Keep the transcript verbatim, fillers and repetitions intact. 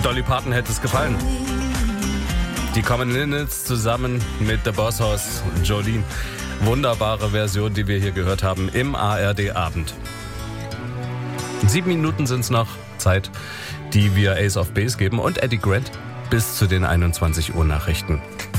Dolly Parton hätte es gefallen. Die Common Linnets zusammen mit The Boss Hoss und Jolene. Wunderbare Version, die wir hier gehört haben im A R D-Abend. Sieben Minuten sind es noch, Zeit, die wir Ace of Base geben und Eddie Grant bis zu den einundzwanzig Uhr Nachrichten.